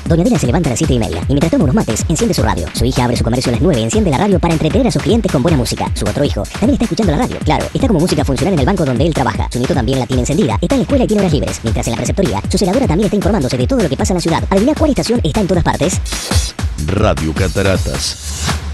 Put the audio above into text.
Doña Adela se levanta a las 7:30 y mientras toma unos mates, enciende su radio. Su hija abre su comercio a las 9 y enciende la radio para entretener a sus clientes con buena música. Su otro hijo también está escuchando la radio. Claro, está como música funcional en el banco donde él trabaja. Su nieto también la tiene encendida. Está en la escuela y tiene horas libres. Mientras en la preceptoría, su celadora también está informándose de todo lo que pasa en la ciudad. ¿Adivina cuál estación está en todas partes? Radio Cataratas.